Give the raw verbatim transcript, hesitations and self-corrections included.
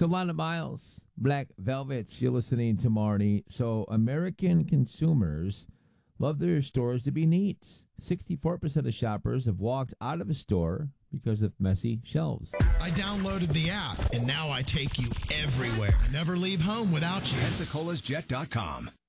Solana Miles, Black Velvets, you're listening to Marnie. So American consumers love their stores to be neat. sixty-four percent of shoppers have walked out of a store because of messy shelves. I downloaded the app, and now I take you everywhere. I never leave home without you. Pensacola's Jet dot com.